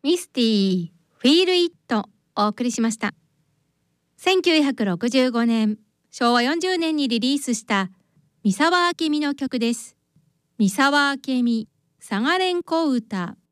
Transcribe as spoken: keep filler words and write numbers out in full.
ミスティーフィールイットお送りしました。せんきゅうひゃくろくじゅうごねん、しょうわよんじゅうねんにリリースした三沢明美の曲です。三沢明美、さがれんこ歌。